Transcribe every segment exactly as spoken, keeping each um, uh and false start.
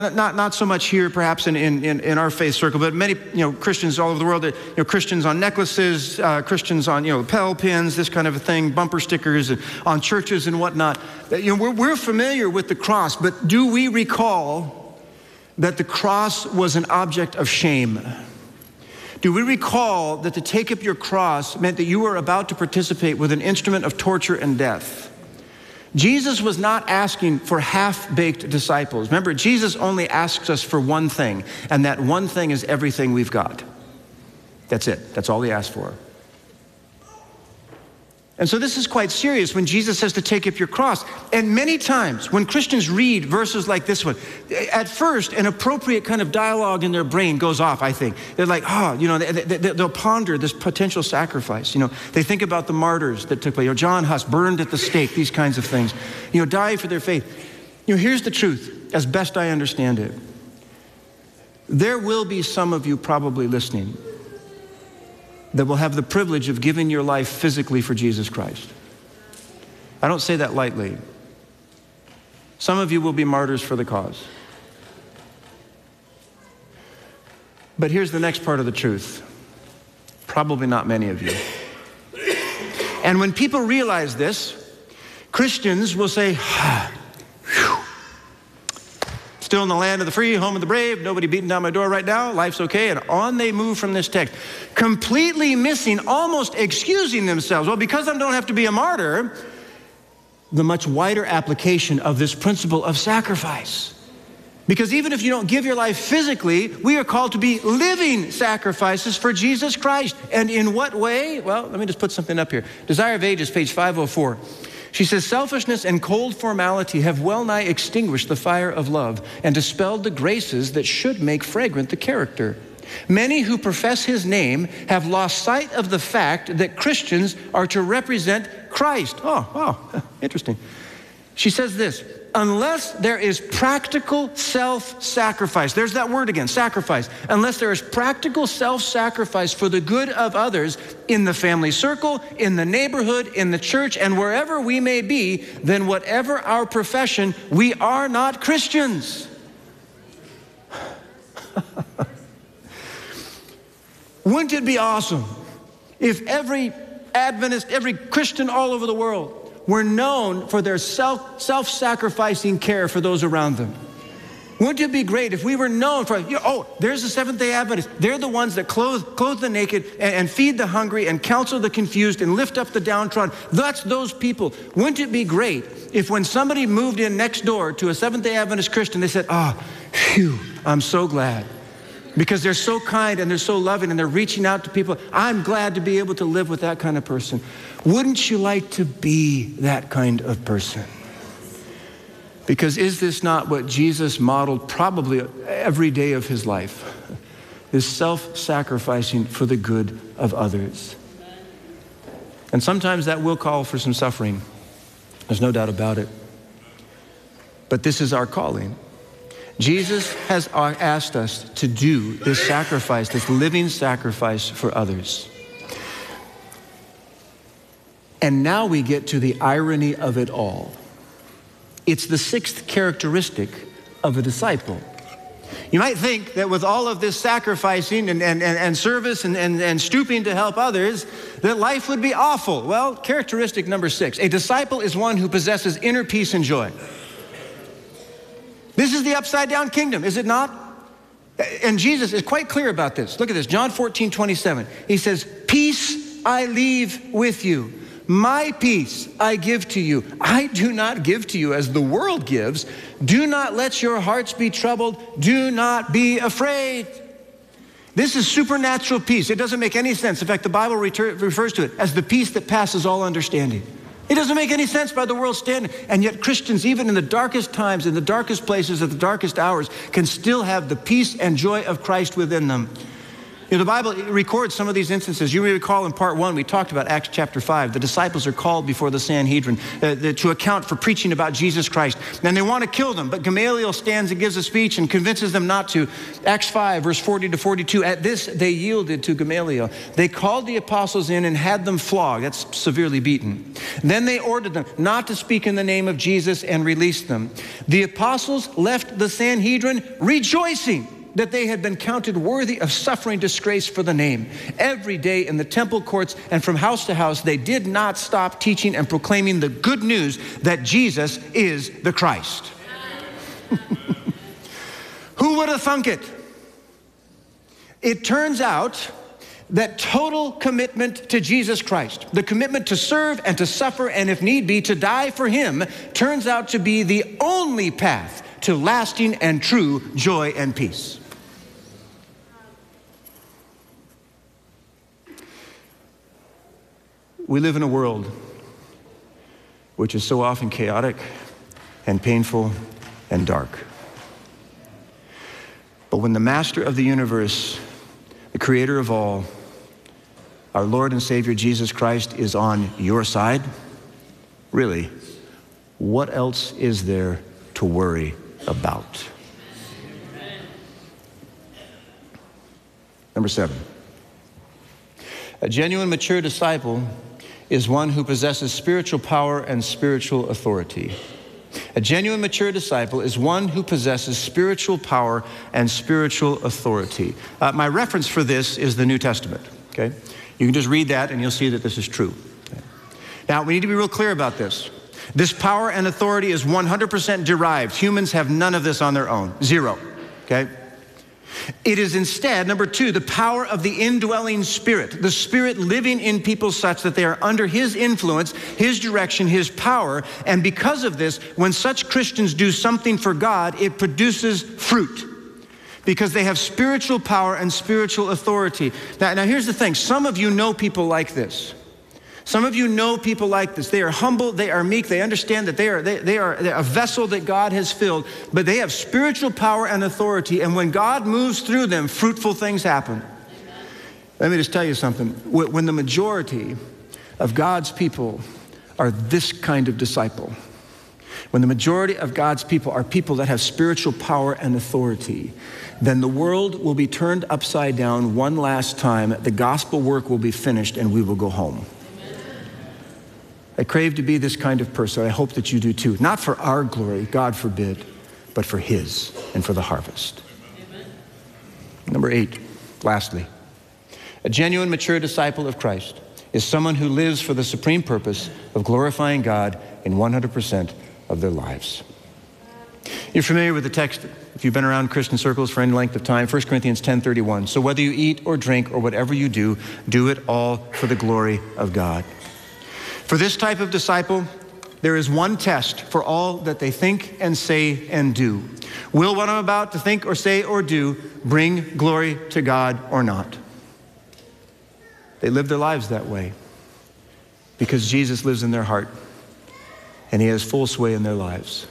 Not, not so much here, perhaps, in, in, in our faith circle, but many, you know, Christians all over the world, you know, Christians on necklaces, uh, Christians on, you know, lapel pins, this kind of a thing, bumper stickers, and on churches and whatnot. You know, we're, we're familiar with the cross, but do we recall that the cross was an object of shame? Do we recall that to take up your cross meant that you were about to participate with an instrument of torture and death? Jesus was not asking for half-baked disciples. Remember, Jesus only asks us for one thing, and that one thing is everything we've got. That's it. That's all he asked for. And so this is quite serious when Jesus says to take up your cross. And many times when Christians read verses like this one, at first an appropriate kind of dialogue in their brain goes off, I think. They're like, oh, you know, they, they, they'll ponder this potential sacrifice. You know, they think about the martyrs that took place. You know, John Huss burned at the stake, these kinds of things. You know, die for their faith. You know, here's the truth, as best I understand it. There will be some of you probably listening that will have the privilege of giving your life physically for Jesus Christ. I don't say that lightly. Some of you will be martyrs for the cause. But here's the next part of the truth. Probably not many of you. And when people realize this, Christians will say, ah, whew. Still in the land of the free, home of the brave, nobody beating down my door right now, life's okay, and on they move from this text. Completely missing, almost excusing themselves. Well, because I don't have to be a martyr, the much wider application of this principle of sacrifice. Because even if you don't give your life physically, we are called to be living sacrifices for Jesus Christ. And in what way? Well, let me just put something up here. Desire of Ages, page five oh four. She says, selfishness and cold formality have well nigh extinguished the fire of love and dispelled the graces that should make fragrant the character. Many who profess his name have lost sight of the fact that Christians are to represent Christ. Oh, wow, interesting. She says this, unless there is practical self-sacrifice, there's that word again, sacrifice. Unless there is practical self-sacrifice for the good of others in the family circle, in the neighborhood, in the church, and wherever we may be, then whatever our profession, we are not Christians. Wouldn't it be awesome if every Adventist, every Christian all over the world were known for their self, self-sacrificing care for those around them? Wouldn't it be great if we were known for, you know, oh, there's the Seventh-day Adventists. They're the ones that clothe, clothe the naked and, and feed the hungry and counsel the confused and lift up the downtrodden. That's those people. Wouldn't it be great if when somebody moved in next door to a Seventh-day Adventist Christian, they said, oh, phew, I'm so glad. Because they're so kind and they're so loving and they're reaching out to people. I'm glad to be able to live with that kind of person. Wouldn't you like to be that kind of person? Because is this not what Jesus modeled probably every day of his life? This self-sacrificing for the good of others. And sometimes that will call for some suffering. There's no doubt about it. But this is our calling. Jesus has asked us to do this sacrifice, this living sacrifice for others. And now we get to the irony of it all. It's the sixth characteristic of a disciple. You might think that with all of this sacrificing and, and, and, and service and, and, and stooping to help others, that life would be awful. Well, characteristic number six, a disciple is one who possesses inner peace and joy. This is the upside down kingdom, is it not? And Jesus is quite clear about this. Look at this, John fourteen twenty-seven. He says, peace I leave with you. My peace I give to you. I do not give to you as the world gives. Do not let your hearts be troubled. Do not be afraid. This is supernatural peace. It doesn't make any sense. In fact, the Bible refers to it as the peace that passes all understanding. It doesn't make any sense by the world's standard. And yet Christians, even in the darkest times, in the darkest places, at the darkest hours, can still have the peace and joy of Christ within them. You know, the Bible records some of these instances. You may recall in part one, we talked about Acts chapter five. The disciples are called before the Sanhedrin uh, the, to account for preaching about Jesus Christ. And they want to kill them, but Gamaliel stands and gives a speech and convinces them not to. Acts five, verse forty to forty-two, at this they yielded to Gamaliel. They called the apostles in and had them flogged. That's severely beaten. Then they ordered them not to speak in the name of Jesus and released them. The apostles left the Sanhedrin rejoicing that they had been counted worthy of suffering disgrace for the name. Every day in the temple courts and from house to house, they did not stop teaching and proclaiming the good news that Jesus is the Christ. Who would have thunk it? It turns out that total commitment to Jesus Christ, the commitment to serve and to suffer and if need be to die for him, turns out to be the only path to lasting and true joy and peace. We live in a world which is so often chaotic and painful and dark. But when the master of the universe, the creator of all, our Lord and Savior Jesus Christ is on your side, really, what else is there to worry about? Number seven, a genuine mature disciple is one who possesses spiritual power and spiritual authority. A genuine mature disciple is one who possesses spiritual power and spiritual authority. Uh, my reference for this is the New Testament, okay? You can just read that and you'll see that this is true. Okay? Now, we need to be real clear about this. This power and authority is one hundred percent derived. Humans have none of this on their own, zero, okay? It is instead, number two, the power of the indwelling Spirit, the Spirit living in people such that they are under his influence, his direction, his power. And because of this, when such Christians do something for God, it produces fruit because they have spiritual power and spiritual authority. Now, now here's the thing. Some of you know people like this. Some of you know people like this. They are humble, they are meek, they understand that they are, they, they are a vessel that God has filled, but they have spiritual power and authority, and when God moves through them, fruitful things happen. Amen. Let me just tell you something. When the majority of God's people are this kind of disciple, when the majority of God's people are people that have spiritual power and authority, then the world will be turned upside down one last time, the gospel work will be finished, and we will go home. I crave to be this kind of person. I hope that you do too. Not for our glory, God forbid, but for his and for the harvest. Amen. Number eight, lastly, a genuine mature disciple of Christ is someone who lives for the supreme purpose of glorifying God in one hundred percent of their lives. You're familiar with the text if you've been around Christian circles for any length of time, First Corinthians ten thirty-one. So whether you eat or drink or whatever you do, do it all for the glory of God. For this type of disciple, there is one test for all that they think and say and do. Will what I'm about to think or say or do bring glory to God or not? They live their lives that way because Jesus lives in their heart and he has full sway in their lives.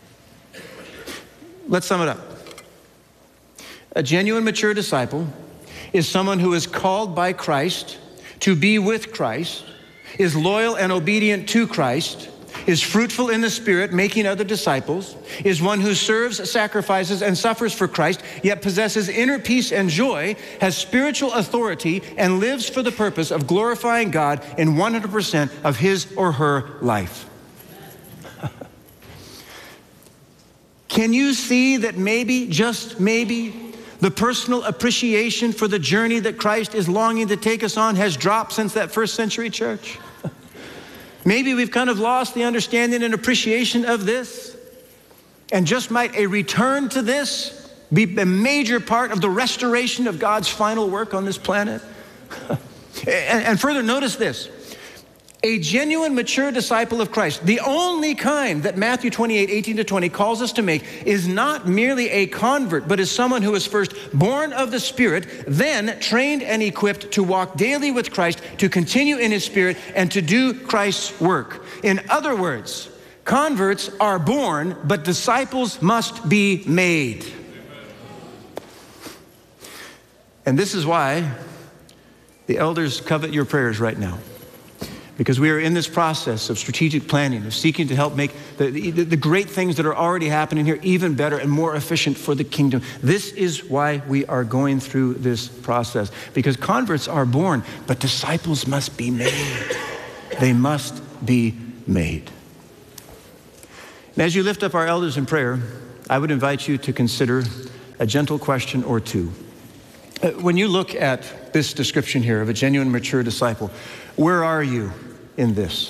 Let's sum it up. A genuine mature disciple is someone who is called by Christ to be with Christ, is loyal and obedient to Christ, is fruitful in the Spirit, making other disciples, is one who serves, sacrifices, and suffers for Christ, yet possesses inner peace and joy, has spiritual authority, and lives for the purpose of glorifying God in one hundred percent of his or her life. Can you see that maybe, just maybe, the personal appreciation for the journey that Christ is longing to take us on has dropped since that first century church? Maybe we've kind of lost the understanding and appreciation of this. And just might a return to this be a major part of the restoration of God's final work on this planet? and, and further, notice this. A genuine, mature disciple of Christ, the only kind that Matthew twenty-eight, eighteen to twenty calls us to make, is not merely a convert, but is someone who is first born of the Spirit, then trained and equipped to walk daily with Christ, to continue in his Spirit, and to do Christ's work. In other words, converts are born, but disciples must be made. And this is why the elders covet your prayers right now. Because we are in this process of strategic planning, of seeking to help make the, the, the great things that are already happening here even better and more efficient for the kingdom. This is why we are going through this process. Because converts are born, but disciples must be made. They must be made. And as you lift up our elders in prayer, I would invite you to consider a gentle question or two. When you look at this description here of a genuine, mature disciple, where are you in this?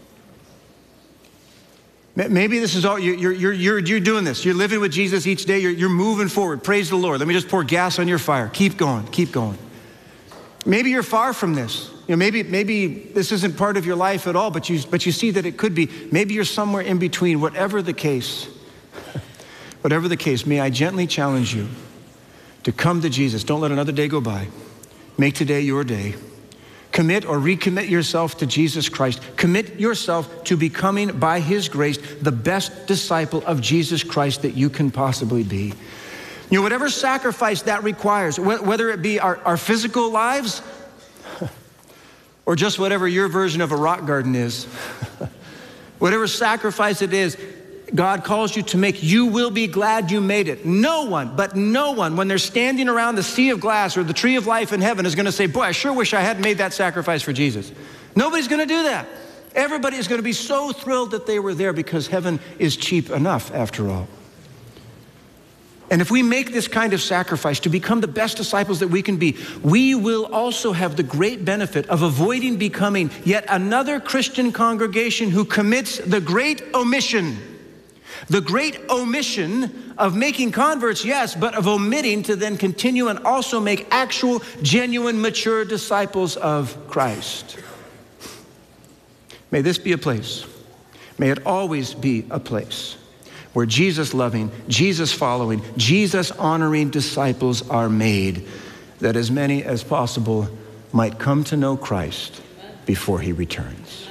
Maybe this is all, you're, you're, you're, you're doing this. You're living with Jesus each day. You're, you're moving forward. Praise the Lord. Let me just pour gas on your fire. Keep going, keep going. Maybe you're far from this. You know, maybe, maybe this isn't part of your life at all, but you, but you see that it could be. Maybe you're somewhere in between. Whatever the case, whatever the case, may I gently challenge you to come to Jesus. Don't let another day go by. Make today your day. Commit or recommit yourself to Jesus Christ. Commit yourself to becoming, by his grace, the best disciple of Jesus Christ that you can possibly be. You know, whatever sacrifice that requires, whether it be our, our physical lives or just whatever your version of a rock garden is, whatever sacrifice it is, God calls you to make, you will be glad you made it. No one, but no one, when they're standing around the sea of glass or the tree of life in heaven, is going to say, boy, I sure wish I hadn't made that sacrifice for Jesus. Nobody's going to do that. Everybody is going to be so thrilled that they were there because heaven is cheap enough after all. And if we make this kind of sacrifice to become the best disciples that we can be, we will also have the great benefit of avoiding becoming yet another Christian congregation who commits the great omission. The great omission of making converts, yes, but of omitting to then continue and also make actual, genuine, mature disciples of Christ. May this be a place, may it always be a place where Jesus-loving, Jesus-following, Jesus-honoring disciples are made, that as many as possible might come to know Christ before he returns.